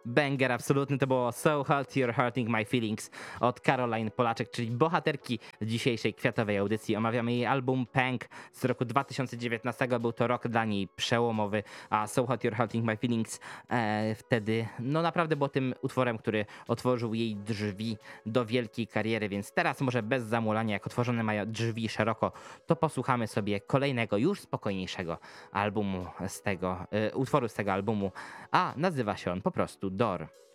Banger absolutny, to było So Hot You're Hurting My Feelings od Caroline Polaczek, czyli bohaterki dzisiejszej kwiatowej audycji. Omawiamy jej album Pink z roku 2019, był to rok dla niej przełomowy, a So Hot You're Hurting My Feelings wtedy no naprawdę był tym utworem, który otworzył jej drzwi do wielkiej kariery, więc teraz może bez zamulania, jak otworzone mają drzwi szeroko, to posłuchamy sobie kolejnego, już spokojniejszego albumu z tego, utworu z tego albumu, a nazywa się on po prostu Door.